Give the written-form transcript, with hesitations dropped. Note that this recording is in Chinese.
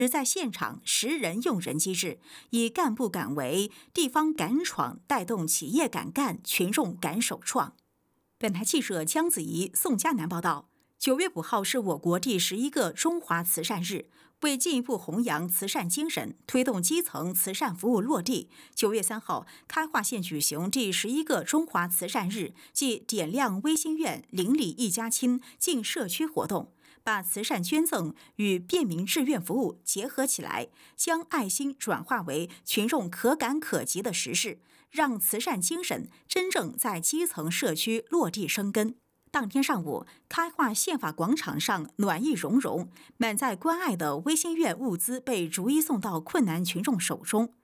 而在现场识人用人机制，以干部敢为、地方敢闯带动企业敢干、群众敢首创。本台记者江子怡、宋嘉南报道：9月5号是我国第11个中华慈善日。为进一步弘扬慈善精神，推动基层慈善服务落地，9月3号，开化县举行第11个中华慈善日暨点亮微心愿邻里一家亲进社区活动，把慈善捐赠与便民志愿服务结合起来，将爱心转化为群众可感可及的实事，让慈善精神真正在基层社区落地生根。当天上午，开化宪法广场上暖意融融，满载关爱的微心愿物资被逐一送到困难群众手中。